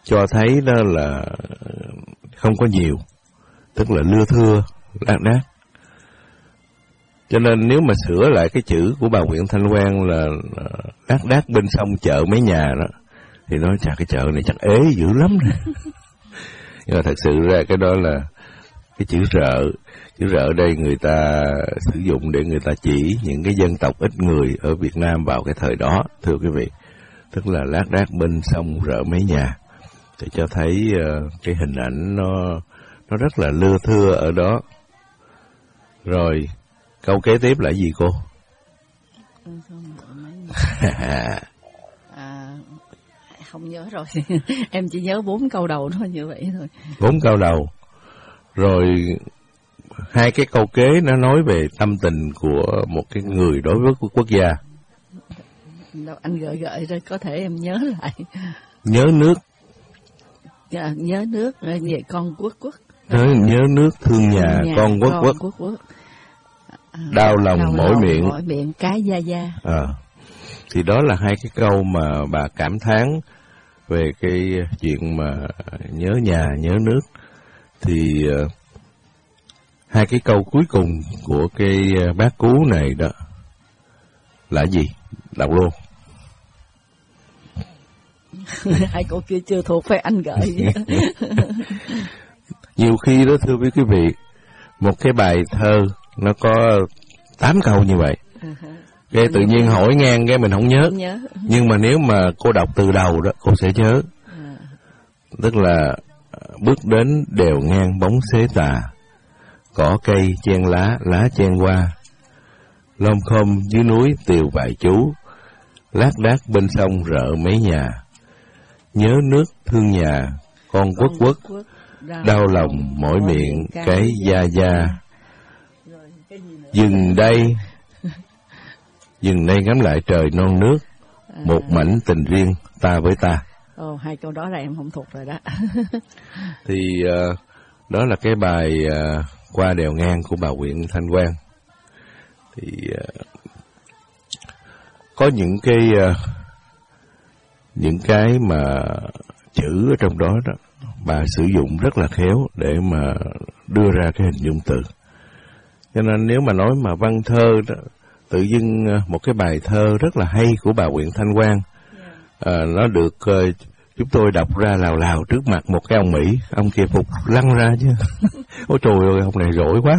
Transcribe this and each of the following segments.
cho thấy đó là không có nhiều, tức là lưa thưa, lác đác. Cho nên nếu mà sửa lại cái chữ của bà Nguyễn Thanh Quang là lác đác bên sông chợ mấy nhà đó, thì nói chà cái chợ này chắc ế dữ lắm nè. Nhưng mà thật sự ra cái đó là cái chữ rợ. Chữ rợ đây người ta sử dụng để người ta chỉ những cái dân tộc ít người ở Việt Nam vào cái thời đó, thưa quý vị. Tức là lác đác bên sông rợ mấy nhà, để cho thấy cái hình ảnh nó rất là lưa thưa ở đó. Rồi câu kế tiếp là gì cô? Không nhớ rồi. Em chỉ nhớ 4 câu đầu thôi, như vậy thôi. 4 câu đầu. Rồi 2 cái câu kế nó nói về tâm tình của một cái người đối với quốc gia. Đâu, anh gợi rồi, có thể em nhớ lại. Nhớ nước. Nhớ nước, về con quốc. Nhớ nước thương nhà con quốc. Đau lòng mỏi miệng cái gia. Thì đó là 2 cái câu mà bà cảm thán về cái chuyện mà nhớ nhà, nhớ nước. Thì 2 cái câu cuối cùng của cái bát cú này đó là gì? Đọc luôn. 2 câu kia chưa thuộc, phải anh gợi. Nhiều khi đó thưa quý vị, một cái bài thơ nó có 8 câu như vậy. Cái tự nhiên hỏi ngang cái mình không nhớ. Nhưng mà nếu mà cô đọc từ đầu đó, cô sẽ nhớ. Tức là bước đến đèo ngang bóng xế tà, cỏ cây chen lá, lá chen hoa, lom khom dưới núi tiều vài chú, lác đác bên sông rợ mấy nhà, nhớ nước thương nhà con quốc, đau lòng mỏi miệng cái gia. Dừng đây ngắm lại trời non nước, một mảnh tình riêng ta với ta. 2 câu đó là em không thuộc rồi đó. Thì đó là cái bài Qua đèo ngang của bà Nguyễn Thanh Quang. Thì có những cái mà chữ ở trong đó đó bà sử dụng rất là khéo để mà đưa ra cái hình dung từ. Cho nên nếu mà nói mà văn thơ đó, tự dưng một cái bài thơ rất là hay của bà Nguyễn Thanh Quang, nó được chúng tôi đọc ra lào trước mặt một cái ông Mỹ, ông kia phục lăn ra chứ. Ôi trời ơi, ông này giỏi quá.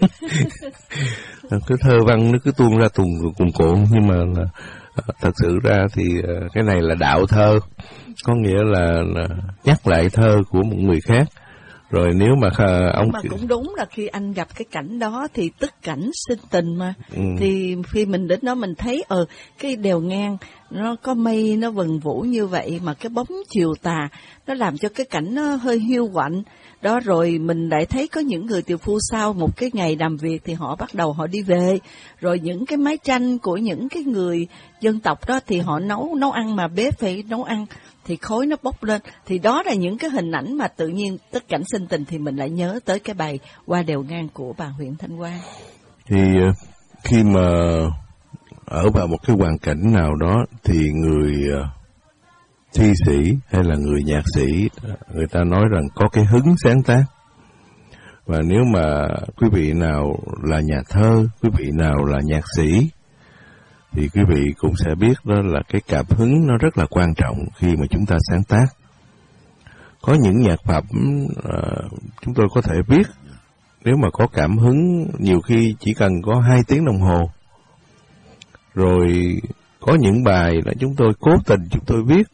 Cái thơ văn nó cứ tuôn ra cuồn cuộn, nhưng mà thật sự ra thì cái này là đạo thơ, có nghĩa là nhắc lại thơ của một người khác. Rồi nếu mà ông... Mà cũng đúng là khi anh gặp cái cảnh đó thì tức cảnh sinh tình mà. Thì khi mình đến đó mình thấy cái đèo ngang nó có mây nó vần vũ như vậy, mà cái bóng chiều tà nó làm cho cái cảnh nó hơi hiu quạnh. Đó, rồi mình lại thấy có những người tiều phu sau một cái ngày làm việc thì họ bắt đầu họ đi về. Rồi những cái mái tranh của những cái người dân tộc đó thì họ nấu ăn, mà bếp phải nấu ăn thì khói nó bốc lên. Thì đó là những cái hình ảnh mà tự nhiên tất cảnh sinh tình thì mình lại nhớ tới cái bài Qua đèo ngang của bà Nguyễn Thanh Quang. Thì khi mà ở vào một cái hoàn cảnh nào đó thì người thi sĩ hay là người nhạc sĩ, người ta nói rằng có cái hứng sáng tác. Và nếu mà quý vị nào là nhà thơ, quý vị nào là nhạc sĩ, thì quý vị cũng sẽ biết đó là cái cảm hứng nó rất là quan trọng khi mà chúng ta sáng tác. Có những nhạc phẩm chúng tôi có thể viết, nếu mà có cảm hứng nhiều khi chỉ cần có 2 tiếng đồng hồ. Rồi có những bài là chúng tôi cố tình chúng tôi viết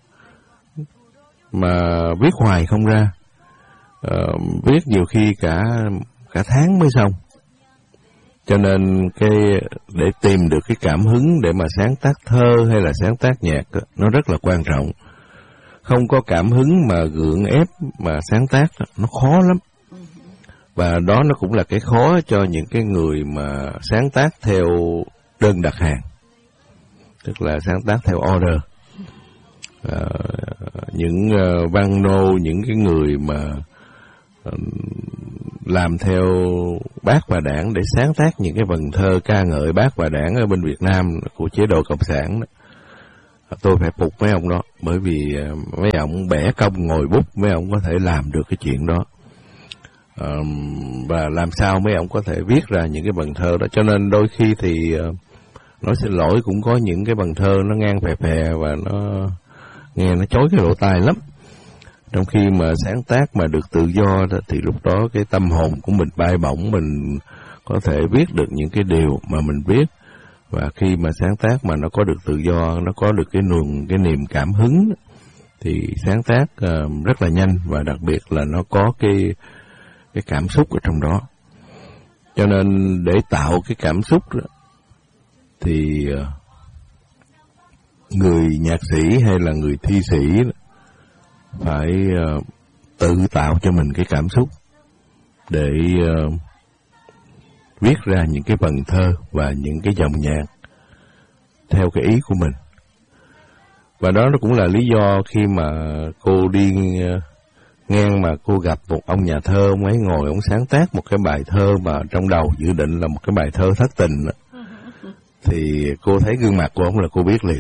mà viết hoài không ra, viết nhiều khi cả tháng mới xong. Cho nên để tìm được cái cảm hứng để mà sáng tác thơ hay là sáng tác nhạc nó rất là quan trọng. Không có cảm hứng mà gượng ép mà sáng tác nó khó lắm. Và đó nó cũng là cái khó cho những cái người mà sáng tác theo đơn đặt hàng, tức là sáng tác theo order. Những văn nô, những cái người mà làm theo Bác và Đảng để sáng tác những cái vần thơ ca ngợi Bác và Đảng ở bên Việt Nam của chế độ Cộng sản đó. Tôi phải phục mấy ông đó, bởi vì mấy ông bẻ công ngồi bút, mấy ông có thể làm được cái chuyện đó. Và làm sao mấy ông có thể viết ra những cái vần thơ đó. Cho nên đôi khi thì nói xin lỗi, cũng có những cái vần thơ nó ngang phè phè và nó nghe nó chói cái lỗ tai lắm. Trong khi mà sáng tác mà được tự do đó, thì lúc đó cái tâm hồn của mình bay bổng, mình có thể viết được những cái điều mà mình viết. Và khi mà sáng tác mà nó có được tự do, nó có được cái niềm cảm hứng, thì sáng tác rất là nhanh, và đặc biệt là nó có cái cảm xúc ở trong đó. Cho nên để tạo cái cảm xúc đó, thì người nhạc sĩ hay là người thi sĩ phải tự tạo cho mình cái cảm xúc để viết ra những cái vần thơ và những cái dòng nhạc theo cái ý của mình. Và đó nó cũng là lý do khi mà cô đi ngang mà cô gặp một ông nhà thơ, ông ấy ngồi ông sáng tác một cái bài thơ mà trong đầu dự định là một cái bài thơ thất tình đó. Thì cô thấy gương mặt của ông là cô biết liền.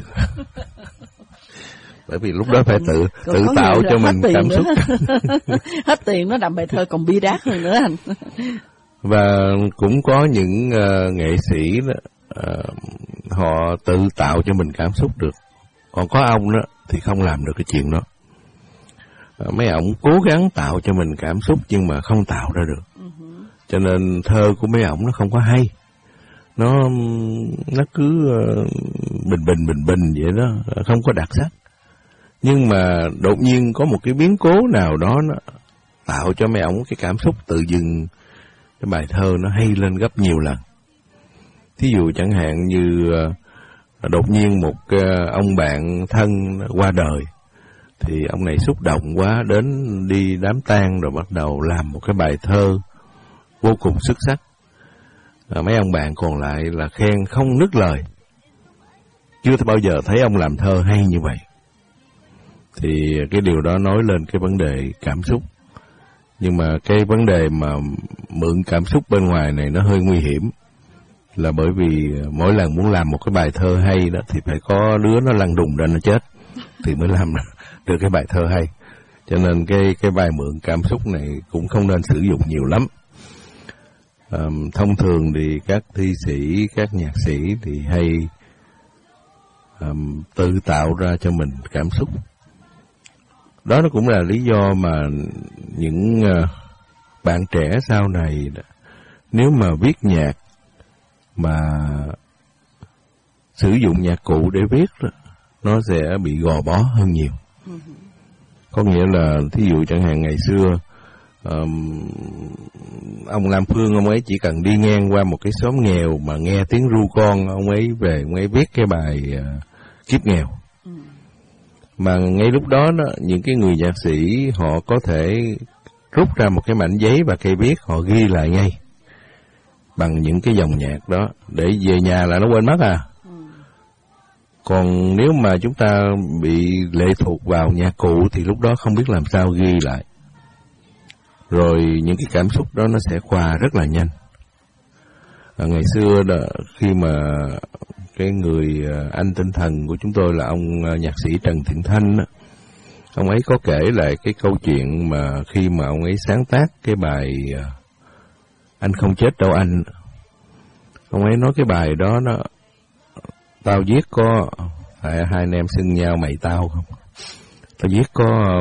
Bởi vì lúc đó phải tự tạo cho mình cảm xúc. Hết tiền nó làm bài thơ còn bi đát hơn nữa anh. Và cũng có những nghệ sĩ đó, họ tự tạo cho mình cảm xúc được. Còn có ông đó thì không làm được cái chuyện đó. Mấy ông cố gắng tạo cho mình cảm xúc nhưng mà không tạo ra được. Cho nên thơ của mấy ông nó không có hay. Nó cứ bình bình vậy đó, không có đặc sắc. Nhưng mà đột nhiên có một cái biến cố nào đó nó tạo cho mấy ông cái cảm xúc, tự dưng cái bài thơ nó hay lên gấp nhiều lần. Thí dụ chẳng hạn như đột nhiên một ông bạn thân qua đời, thì ông này xúc động quá, đến đi đám tang rồi bắt đầu làm một cái bài thơ vô cùng xuất sắc. Mấy ông bạn còn lại là khen không nứt lời. Chưa bao giờ thấy ông làm thơ hay như vậy. Thì cái điều đó nói lên cái vấn đề cảm xúc. Nhưng mà cái vấn đề mà mượn cảm xúc bên ngoài này nó hơi nguy hiểm. Là bởi vì mỗi lần muốn làm một cái bài thơ hay đó thì phải có đứa nó lăn đùng ra nó chết thì mới làm được cái bài thơ hay. Cho nên cái bài mượn cảm xúc này cũng không nên sử dụng nhiều lắm. Thông thường thì các thi sĩ, các nhạc sĩ thì hay tự tạo ra cho mình cảm xúc. Đó nó cũng là lý do mà những bạn trẻ sau này nếu mà viết nhạc mà sử dụng nhạc cụ để viết đó, nó sẽ bị gò bó hơn nhiều. Có nghĩa là thí dụ chẳng hạn ngày xưa ông Lam Phương, ông ấy chỉ cần đi ngang qua một cái xóm nghèo mà nghe tiếng ru con, ông ấy về ông ấy viết cái bài Kiếp Nghèo. Mà ngay lúc đó, những cái người nhạc sĩ họ có thể rút ra một cái mảnh giấy và cây viết, họ ghi lại ngay bằng những cái dòng nhạc đó, để về nhà là nó quên mất à. Còn nếu mà chúng ta bị lệ thuộc vào nhạc cụ thì lúc đó không biết làm sao ghi lại. Rồi những cái cảm xúc đó nó sẽ qua rất là nhanh. Ngày xưa đó, khi mà cái người anh tinh thần của chúng tôi là ông nhạc sĩ Trần Thiện Thanh đó, ông ấy có kể lại cái câu chuyện mà khi mà ông ấy sáng tác cái bài Anh Không Chết Đâu Anh. Ông ấy nói cái bài đó tao viết có phải hai anh em xưng nhau mày tao không? Tao viết có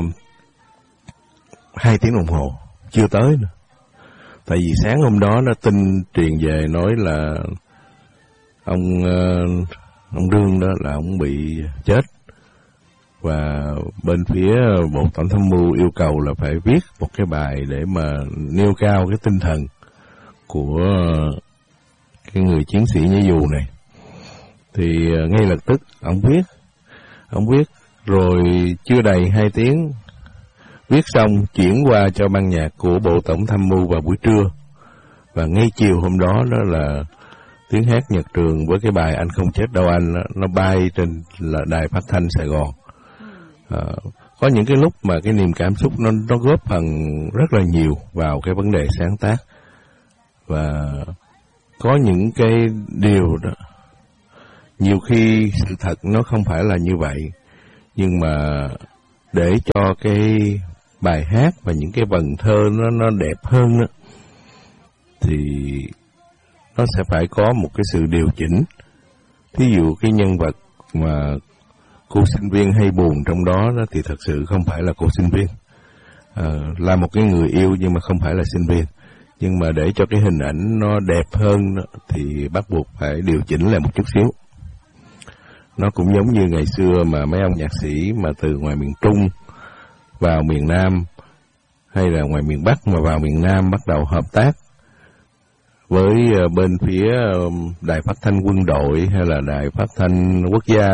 2 tiếng đồng hồ, chưa tới nữa. Tại vì sáng hôm đó nó tin truyền về nói là ông Đương đó là ông bị chết, và bên phía Bộ Tổng tham mưu yêu cầu là phải viết một cái bài để mà nêu cao cái tinh thần của cái người chiến sĩ nhảy dù này. Thì ngay lập tức ông viết rồi chưa đầy 2 tiếng viết xong, chuyển qua cho ban nhạc của Bộ Tổng tham mưu vào buổi trưa, và ngay chiều hôm đó đó là tiếng hát Nhật Trường với cái bài Anh Không Chết Đâu Anh nó bay trên là đài phát thanh Sài Gòn. Có những cái lúc mà cái niềm cảm xúc nó góp phần rất là nhiều vào cái vấn đề sáng tác, và có những cái điều đó nhiều khi sự thật nó không phải là như vậy, Nhưng mà để cho cái bài hát và những cái vần thơ nó đẹp hơn đó, thì nó sẽ phải có một cái sự điều chỉnh. Thí dụ cái nhân vật mà cô sinh viên hay buồn trong đó thì thật sự không phải là cô sinh viên, là một cái người yêu nhưng mà không phải là sinh viên. Nhưng mà để cho cái hình ảnh nó đẹp hơn thì bắt buộc phải điều chỉnh lại một chút xíu. Nó cũng giống như ngày xưa mà mấy ông nhạc sĩ mà từ ngoài miền Trung vào miền Nam, hay là ngoài miền Bắc mà vào miền Nam bắt đầu hợp tác với bên phía đài phát thanh quân đội hay là đài phát thanh quốc gia.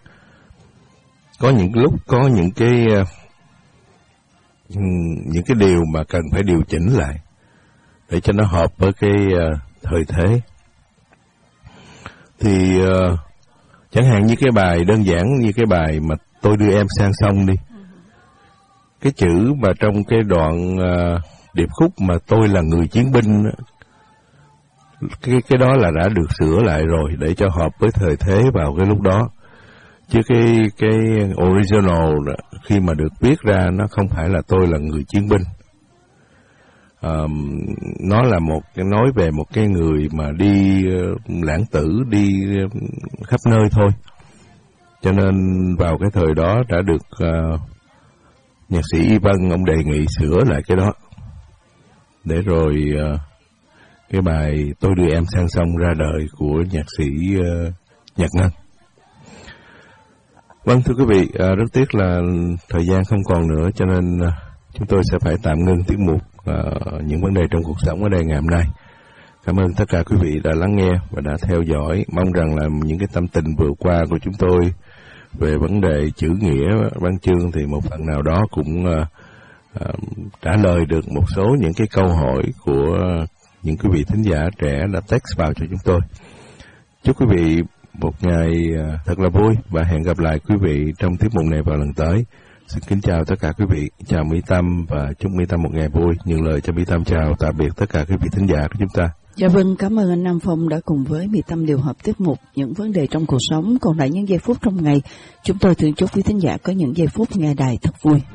Có những lúc có những cái điều mà cần phải điều chỉnh lại để cho nó hợp với cái thời thế. Thì chẳng hạn như cái bài đơn giản như cái bài mà Tôi đưa em sang sông đi. Cái chữ mà trong cái đoạn điệp khúc mà tôi là người chiến binh, cái đó là đã được sửa lại rồi để cho hợp với thời thế vào cái lúc đó. Chứ cái original khi mà được viết ra nó không phải là tôi là người chiến binh. Nó là nói về một cái người mà đi lãng tử, đi khắp nơi thôi. Cho nên vào cái thời đó đã được nhạc sĩ Y Vân ông đề nghị sửa lại cái đó, để rồi cái bài Tôi đưa em sang sông ra đời của nhạc sĩ Nhật Ngân. Vâng, thưa quý vị, rất tiếc là thời gian không còn nữa, cho nên chúng tôi sẽ phải tạm ngưng tiết mục những vấn đề trong cuộc sống ở đây ngày hôm nay. Cảm ơn tất cả quý vị đã lắng nghe và đã theo dõi. Mong rằng là những cái tâm tình vừa qua của chúng tôi về vấn đề chữ nghĩa văn chương thì một phần nào đó cũng trả lời được một số những cái câu hỏi của những quý vị thính giả trẻ đã text vào cho chúng tôi. Chúc quý vị một ngày thật là vui và hẹn gặp lại quý vị trong tiết mục này vào lần tới. Xin kính chào tất cả quý vị, chào Mỹ Tâm và chúc Mỹ Tâm một ngày vui. Nhường lời cho Mỹ Tâm chào tạm biệt tất cả quý vị thính giả của chúng ta. Dạ vâng, cảm ơn anh Nam Phong đã cùng với Mỹ Tâm điều hợp tiết mục những vấn đề trong cuộc sống. Còn lại những giây phút trong ngày, chúng tôi thường chúc quý thính giả có những giây phút nghe đài thật vui.